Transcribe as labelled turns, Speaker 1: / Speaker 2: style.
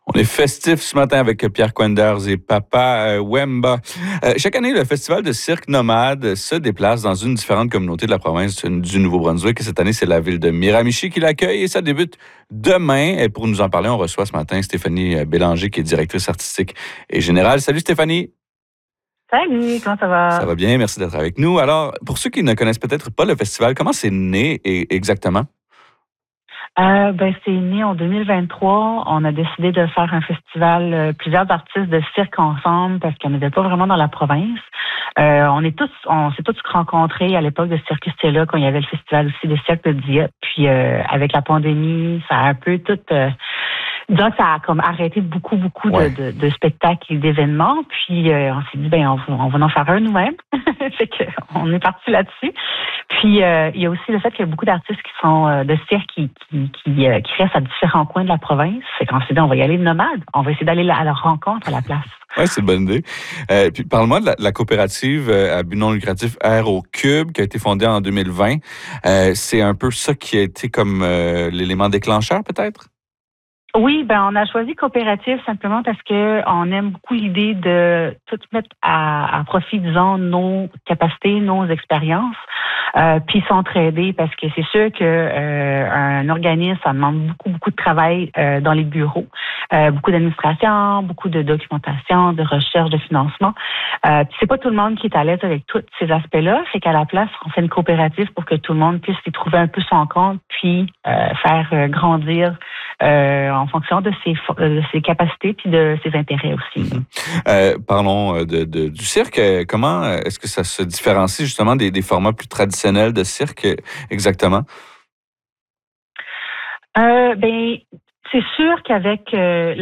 Speaker 1: On est festif ce matin avec Pierre Quenders et Papa Wemba. Chaque année, le Festival de cirque nomade se déplace dans une différente communauté de la province du Nouveau-Brunswick. Et cette année, c'est la ville de Miramichi qui l'accueille et ça débute demain. Et pour nous en parler, on reçoit ce matin Stéphanie Bélanger, qui est directrice artistique et générale. Salut Stéphanie!
Speaker 2: Salut, comment ça va?
Speaker 1: Ça va bien, merci d'être avec nous. Alors, pour ceux qui ne connaissent peut-être pas le festival, comment c'est né exactement?
Speaker 2: C'est né en 2023. On a décidé de faire un festival, plusieurs artistes de cirque ensemble parce qu'il n'y en avait pas vraiment dans la province. On s'est tous rencontrés à l'époque de Circus Stella quand il y avait le festival aussi de cirque de Dieppe. Puis avec la pandémie, ça a un peu tout... disons que ça a comme arrêté beaucoup de spectacles et d'événements. Puis on s'est dit, on va en faire un nous-mêmes. Fait qu'on est parti là-dessus. Puis il y a aussi le fait qu'il y a beaucoup d'artistes qui sont de cirque qui restent à différents coins de la province. Fait qu'on s'est dit, on va y aller nomade. On va essayer d'aller à leur rencontre à la place.
Speaker 1: Oui, c'est une bonne idée. Puis parle-moi de la coopérative à but non lucratif Air au Cube qui a été fondée en 2020. C'est un peu ça qui a été comme l'élément déclencheur, peut-être?
Speaker 2: Oui, on a choisi coopérative simplement parce que on aime beaucoup l'idée de tout mettre à profit, disons, nos capacités, nos expériences, puis s'entraider parce que c'est sûr que un organisme, ça demande beaucoup de travail dans les bureaux, beaucoup d'administration, beaucoup de documentation, de recherche, de financement. Puis c'est pas tout le monde qui est à l'aise avec tous ces aspects-là, c'est qu'à la place, on fait une coopérative pour que tout le monde puisse y trouver un peu son compte, puis faire grandir en fonction de ses capacités puis de ses intérêts aussi.
Speaker 1: Parlons du cirque. Comment est-ce que ça se différencie justement des formats plus traditionnels de cirque exactement?
Speaker 2: C'est sûr qu'avec